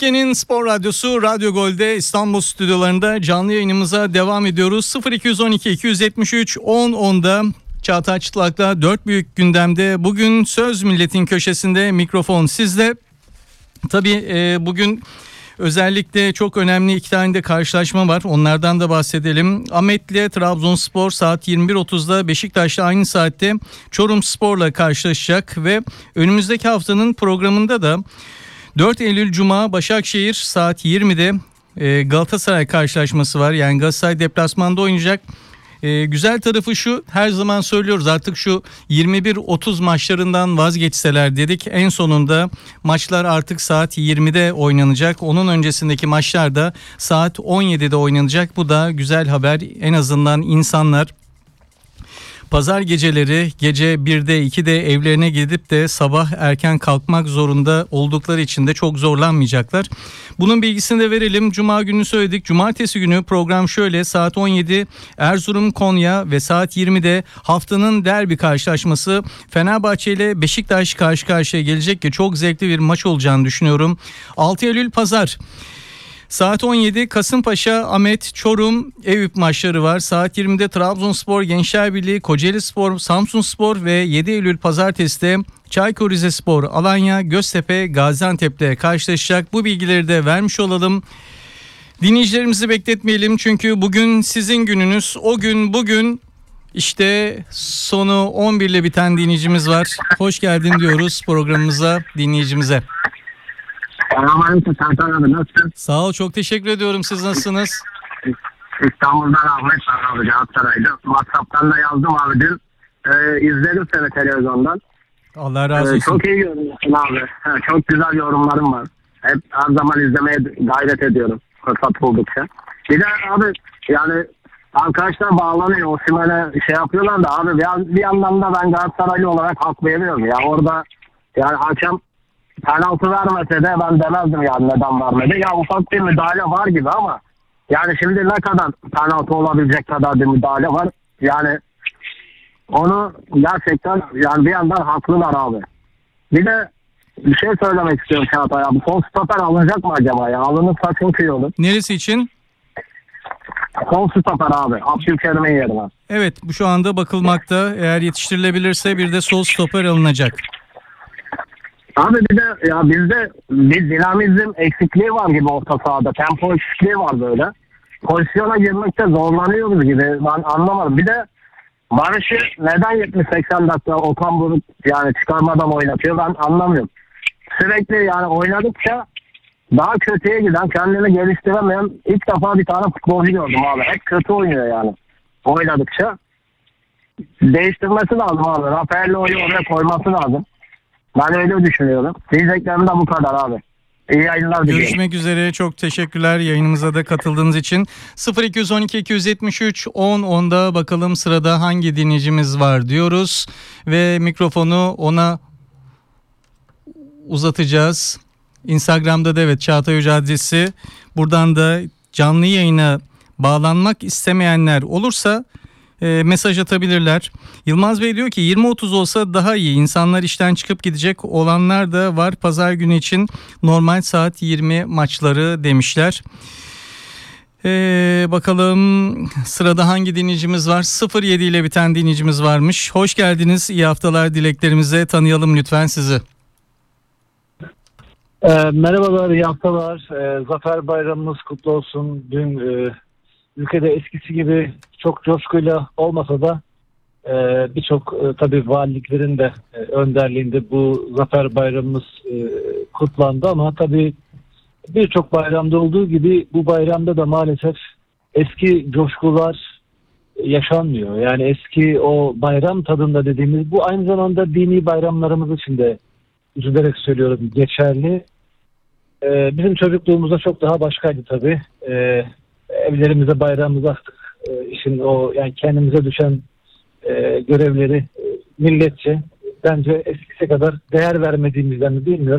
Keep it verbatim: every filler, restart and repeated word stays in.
Türkiye'nin spor radyosu Radyo Gol'de İstanbul stüdyolarında canlı yayınımıza devam ediyoruz. sıfır iki on iki iki yetmiş üç on onda Çağatay Çıtlak'la dört büyük gündemde. Bugün Söz Milletin köşesinde mikrofon sizde. Tabii e, bugün özellikle çok önemli iki tane de karşılaşma var. Onlardan da bahsedelim. Ahmetli Trabzonspor saat yirmi bir otuzda, Beşiktaş'ta aynı saatte Çorumspor'la karşılaşacak ve önümüzdeki haftanın programında da dört Eylül Cuma Başakşehir saat yirmide e, Galatasaray karşılaşması var. Yani Galatasaray deplasmanda oynayacak. E, güzel tarafı şu, her zaman söylüyoruz, artık şu yirmi bir otuz maçlarından vazgeçseler dedik. En sonunda maçlar artık saat yirmide oynanacak. Onun öncesindeki maçlar da saat on yedide oynanacak. Bu da güzel haber. En azından insanlar pazar geceleri gece birde ikide evlerine gidip de sabah erken kalkmak zorunda oldukları için de çok zorlanmayacaklar. Bunun bilgisini de verelim. Cuma günü söyledik. Cumartesi günü program şöyle: saat on yedi Erzurum Konya ve saat yirmide haftanın derbi karşılaşması Fenerbahçe ile Beşiktaş karşı karşıya gelecek ki çok zevkli bir maç olacağını düşünüyorum. altı Eylül Pazar saat on yedi Kasımpaşa, Ahmet, Çorum, Eyüp maçları var. Saat yirmide Trabzonspor, Gençlerbirliği, Kocaelispor, Samsunspor ve yedi Eylül Pazartesi de Çaykur Rizespor, Alanya, Göztepe, Gaziantep'te karşılaşacak. Bu bilgileri de vermiş olalım. Dinleyicilerimizi bekletmeyelim çünkü bugün sizin gününüz. O gün bugün işte sonu on bir ile biten dinleyicimiz var. Hoş geldin diyoruz programımıza, dinleyicimize. Selamünaleyküm Serkan abi, nasılsın? Sağ ol, çok teşekkür ediyorum. Siz nasılsınız? İstanbul'dan Ahmet var abi, Galatasaray'da. WhatsApp'tan da yazdım abi dün. Ee, izledim seni televizyondan. Allah razı olsun. Ee, çok iyi yorumluyorsun abi. He, çok güzel yorumlarım var. Hep her zaman izlemeye gayret ediyorum fırsat buldukça. Bir de abi yani arkadaşlar bağlanıyor, Osimhen'e şey yapıyorlar da abi bir, bir yandan da ben Galatasaraylı olarak hak veriyorum ya. Orada yani hakem penaltı vermese de ben demezdim yani neden vermedi. Ya ufak bir müdahale var gibi ama yani şimdi ne kadar penaltı olabilecek kadar bir müdahale var. Yani onu gerçekten yani bir yandan haklılar abi. Bir de bir şey söylemek istiyorum Çağatay abi. Son stoper alınacak mı acaba ya? Alınırsa çok iyi olur. Neresi için? Son stoper abi. Abdülkerim'in yerine. Evet, bu şu anda bakılmakta. Eğer yetiştirilebilirse bir de sol stoper alınacak. Abi bir de ya bizde bir dinamizm eksikliği var gibi orta sahada. Tempo eksikliği var böyle. Pozisyona girmekte zorlanıyoruz gibi. Ben anlamadım. Bir de Barış'ı neden yetmiş seksen dakika Okan Buruk yani çıkarmadan oynatıyor ben anlamıyorum. Sürekli yani oynadıkça daha kötüye giden, kendini geliştiremeyen ilk defa bir tane futbolcu gördüm abi. Hep kötü oynuyor yani oynadıkça. Değiştirmesi lazım abi. Rafael'le oyunu oraya koyması lazım. Ben öyle düşünüyorum. Diyeceklerim de bu kadar abi. İyi yayınlar diliyorum. Görüşmek üzere. Çok teşekkürler yayınımıza da katıldığınız için. sıfır iki on iki iki yetmiş üç on onda bakalım sırada hangi dinleyicimiz var diyoruz. Ve mikrofonu ona uzatacağız. Instagram'da da evet Çağatay Hoca adresi. Buradan da canlı yayına bağlanmak istemeyenler olursa E, mesaj atabilirler. Yılmaz Bey diyor ki yirmi otuz olsa daha iyi. İnsanlar işten çıkıp gidecek olanlar da var. Pazar günü için normal saat yirmi maçları demişler. E, bakalım sırada hangi dinleyicimiz var? sıfır yedi ile biten dinleyicimiz varmış. Hoş geldiniz. İyi haftalar dileklerimize. Tanıyalım lütfen sizi. E, merhabalar, iyi haftalar. E, Zafer Bayramımız kutlu olsun. Dün e, ülkede eskisi gibi çok coşkuyla olmasa da e, birçok e, tabii valiliklerin de e, önderliğinde bu Zafer Bayramımız e, kutlandı ama tabii birçok bayramda olduğu gibi bu bayramda da maalesef eski coşkular yaşanmıyor. Yani eski o bayram tadında dediğimiz bu aynı zamanda dini bayramlarımız için de üzülerek söylüyorum geçerli. E, bizim çocukluğumuzda çok daha başkaydı tabii. E, evlerimize bayramımızı astık. E, işin o yani kendimize düşen e, görevleri e, milletçe bence eskisi kadar değer vermediğimizden mi bilmiyorum.